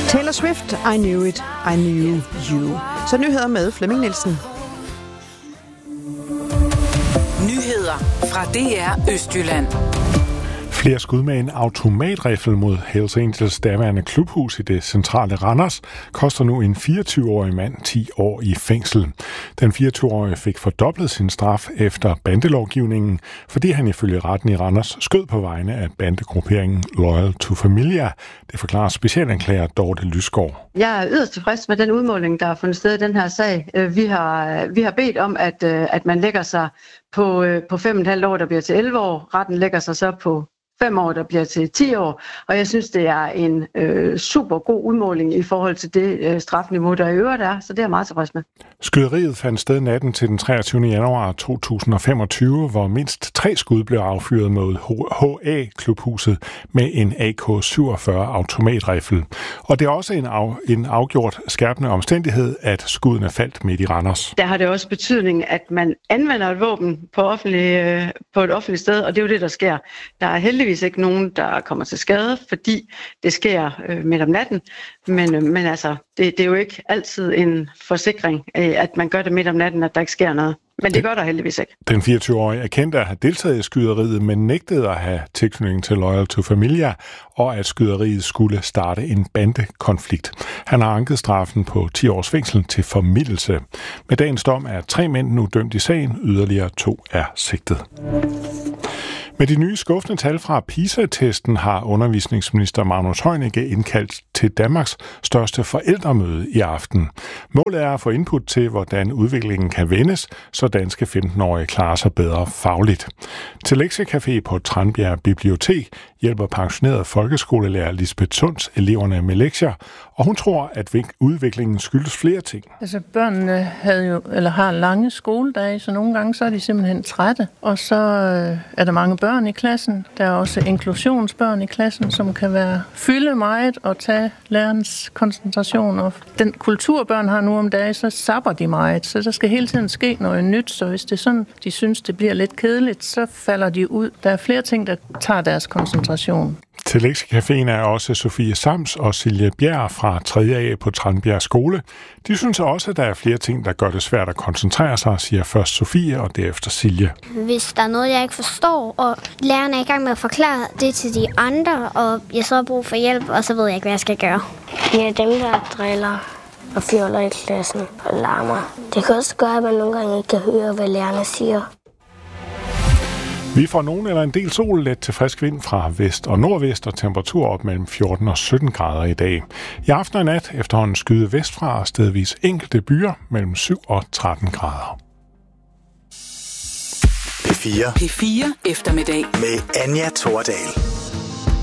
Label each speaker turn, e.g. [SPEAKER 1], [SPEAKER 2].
[SPEAKER 1] Taylor Swift, I Knew It, I Knew You. Så nyheder med Flemming Nielsen.
[SPEAKER 2] Nyheder fra DR Østjylland.
[SPEAKER 3] Flere skud med en automatriffel mod Hells Angels daværende klubhus i det centrale Randers koster nu en 24-årig mand 10 år i fængsel. Den 24-årige fik fordoblet sin straf efter bandelovgivningen, fordi han ifølge retten i Randers skød på vegne af bandegrupperingen Loyal to Familia. Det forklarer specialanklager Dorte Lysgaard.
[SPEAKER 4] Jeg er yderst tilfreds med den udmåling, der har fundet sted i den her sag. Vi har bedt om, at man lægger sig på 5,5 år, der bliver til 11 år. Retten lægger sig så på 5 år, der bliver til 10 år, og jeg synes, det er en super god udmåling i forhold til det strafniveau, der i øvrigt er, så det er jeg meget tilfreds med. Skyderiet fandt sted natten til den 23. januar 2025, hvor mindst 3 skud blev affyret mod HA-klubhuset med en AK-47 automatriffel. Og det er også en afgjort skærpende omstændighed, at skuddene faldt midt i Randers. Der har det også betydning, at man anvender et våben på et offentligt sted, og det er jo det, der sker. Der er heldigvis ikke nogen, der kommer til skade, fordi det sker midt om natten. Men altså, det er jo ikke altid en forsikring, at man gør det midt om natten, at der ikke sker noget. Men det gør der heldigvis ikke. Den 24-årige erkendte at have deltaget i skyderiet, men nægtede at have tilknytning til Loyal to Familia, og at skyderiet skulle starte en bandekonflikt. Han har anket straffen på 10 års fængsel til formildelse. Med dagens dom er 3 mænd nu dømt i sagen, yderligere 2 er sigtet. Med de nye skuffende tal fra PISA-testen har undervisningsminister Magnus Heunicke indkaldt til Danmarks største forældremøde i aften. Målet er at få input til, hvordan udviklingen kan vendes, så danske 15-årige klarer sig bedre fagligt. Til lektiecafé på Tranbjerg Bibliotek hjælper pensioneret folkeskolelærer Lisbeth Sunds eleverne med lektier, og hun tror, at udviklingen skyldes flere ting.
[SPEAKER 5] Altså børnene har lange skoledage, så nogle gange så er de simpelthen trætte, og så er der mange børn i klassen. Der er også inklusionsbørn i klassen, som kan fylde meget og tage lærernes koncentration. Og den kulturbørn har nu om dagen, så sapper de meget, så der skal hele tiden ske noget nyt, så hvis det er sådan, de synes, det bliver lidt kedeligt, så falder de ud. Der er flere ting, der tager deres koncentration.
[SPEAKER 3] Til lektiecaféen er også Sofie Sams og Silje Bjerg fra 3. A på Tranbjerg Skole. De synes også, at der er flere ting, der gør det svært at koncentrere sig, siger først Sofie og derefter Silje.
[SPEAKER 6] Hvis der er noget, jeg ikke forstår, og læreren er i gang med at forklare det til de andre, og jeg så har brug for hjælp, og så ved jeg ikke, hvad jeg skal gøre.
[SPEAKER 7] Ja, dem der driller og fjoller i klassen og larmer. Det kan også gøre, at man nogle gange ikke kan høre, hvad lærerne siger.
[SPEAKER 3] Vi får nogen eller en del sol, let til frisk vind fra vest og nordvest og temperatur op mellem 14 og 17 grader i dag. I aften og nat efterhånden skyde vestfra og stedvis enkelte byer mellem 7 og 13 grader.
[SPEAKER 8] P4
[SPEAKER 2] eftermiddag
[SPEAKER 8] med Anja Thordal.